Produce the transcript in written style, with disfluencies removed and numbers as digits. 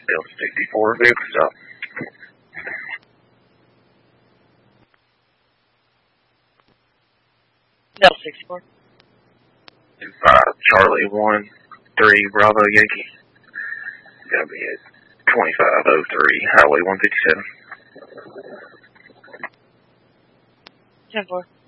Delta 64, vehicle stop. Delta 64. 25 Charlie 13 Bravo Yankee. Gonna be at 2503 Highway 157. 10-4.